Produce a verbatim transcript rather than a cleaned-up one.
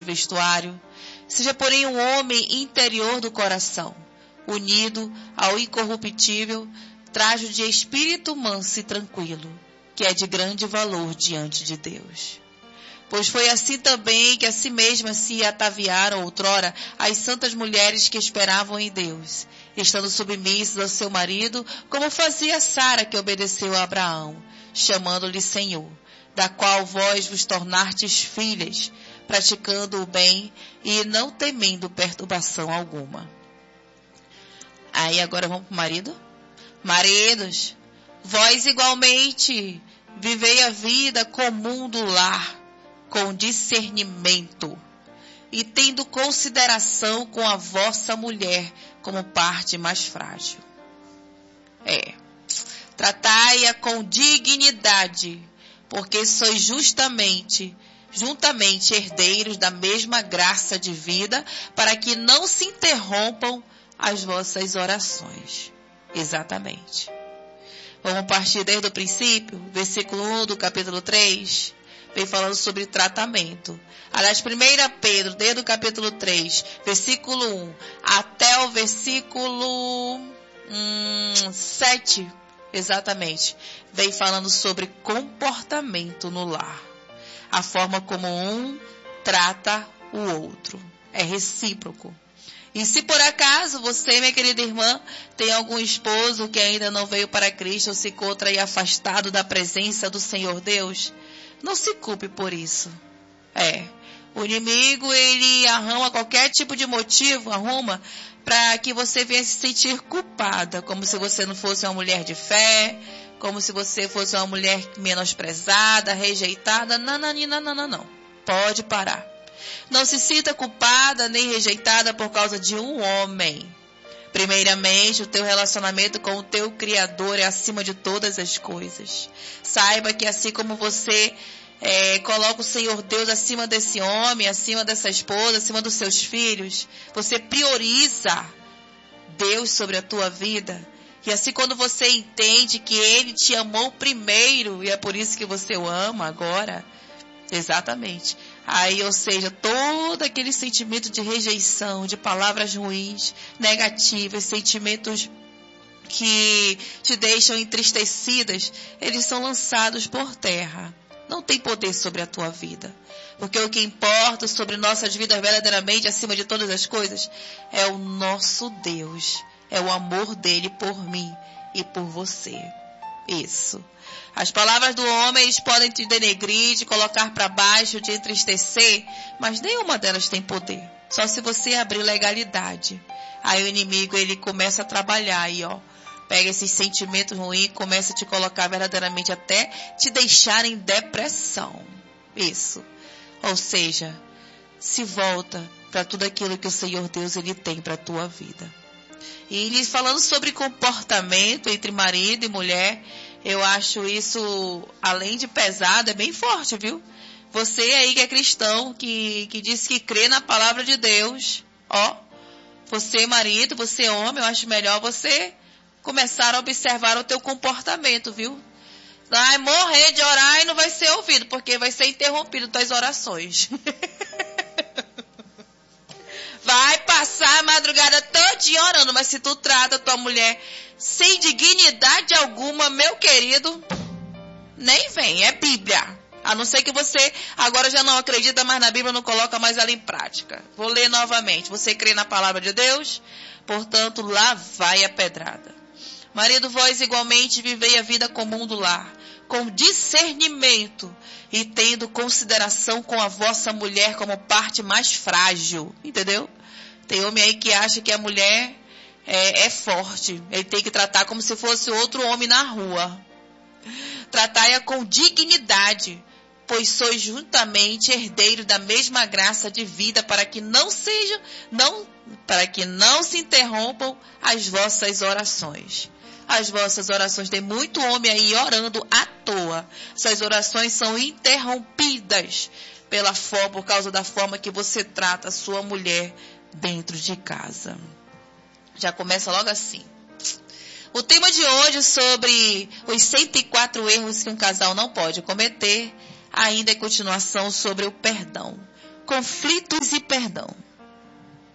vestuário. Seja, porém, um homem interior do coração, unido ao incorruptível trajo de espírito manso e tranquilo, que é de grande valor diante de Deus. Pois foi assim também que a si mesmas se ataviaram outrora as santas mulheres que esperavam em Deus, estando submissas ao seu marido, como fazia Sara, que obedeceu a Abraão, chamando-lhe Senhor, da qual vós vos tornastes filhas, praticando o bem e não temendo perturbação alguma. Aí agora vamos para o marido. Maridos, vós igualmente vivei a vida comum do lar, com discernimento, e tendo consideração com a vossa mulher como parte mais frágil. É, tratai-a com dignidade, porque sois justamente, juntamente herdeiros da mesma graça de vida, para que não se interrompam as vossas orações. Exatamente. Vamos partir desde o princípio, versículo um do capítulo três, vem falando sobre tratamento. Aliás, primeiro Pedro, desde o capítulo três, versículo um, até o versículo hum, sete, exatamente, vem falando sobre comportamento no lar. A forma como um trata o outro. É recíproco. E se por acaso você, minha querida irmã, tem algum esposo que ainda não veio para Cristo ou se encontra aí afastado da presença do Senhor Deus, não se culpe por isso. É, o inimigo, ele arruma qualquer tipo de motivo, arruma, para que você venha se sentir culpada, como se você não fosse uma mulher de fé, como se você fosse uma mulher menosprezada, rejeitada. Não, não, não, não, não, não. Pode parar. Não se sinta culpada nem rejeitada por causa de um homem. Primeiramente, o teu relacionamento com o teu Criador é acima de todas as coisas. Saiba que assim como você é, coloca o Senhor Deus acima desse homem, acima dessa esposa, acima dos seus filhos, você prioriza Deus sobre a tua vida. E assim quando você entende que Ele te amou primeiro, e é por isso que você o ama agora, exatamente. Aí, ou seja, todo aquele sentimento de rejeição, de palavras ruins, negativas, sentimentos que te deixam entristecidas, eles são lançados por terra. Não tem poder sobre a tua vida. Porque o que importa sobre nossas vidas verdadeiramente, acima de todas as coisas, é o nosso Deus. É o amor dele por mim e por você. Isso. As palavras do homem, eles podem te denegrir, te colocar para baixo, te entristecer, mas nenhuma delas tem poder. Só se você abrir legalidade. Aí o inimigo, ele começa a trabalhar aí, ó. Pega esses sentimentos ruins e começa a te colocar verdadeiramente até te deixar em depressão. Isso. Ou seja, se volta para tudo aquilo que o Senhor Deus, ele tem para a tua vida. E ele falando sobre comportamento entre marido e mulher, eu acho isso, além de pesado, é bem forte, viu? Você aí que é cristão, que, que diz que crê na palavra de Deus, ó, você marido, você homem, eu acho melhor você começar a observar o teu comportamento, viu? Vai morrer de orar e não vai ser ouvido, porque vai ser interrompido tuas orações. Vai passar a madrugada todinha orando, mas se tu trata tua mulher sem dignidade alguma, meu querido, nem vem, é Bíblia. A não ser que você agora já não acredita mais na Bíblia, não coloca mais ela em prática. Vou ler novamente. Você crê na palavra de Deus? Portanto, lá vai a pedrada. Marido, vós igualmente vivei a vida comum do lar, com discernimento e tendo consideração com a vossa mulher como parte mais frágil. Entendeu? Tem homem aí que acha que a mulher é, é forte. Ele tem que tratar como se fosse outro homem na rua. Tratai-a com dignidade, pois sois juntamente herdeiros da mesma graça de vida, para que não seja, não, para que não se interrompam as vossas orações. As vossas orações, tem muito homem aí orando à toa. Essas orações são interrompidas pela forma, por causa da forma que você trata a sua mulher dentro de casa. Já começa logo assim. O tema de hoje é sobre os cento e quatro erros que um casal não pode cometer, ainda é continuação sobre o perdão. conflitos e perdão.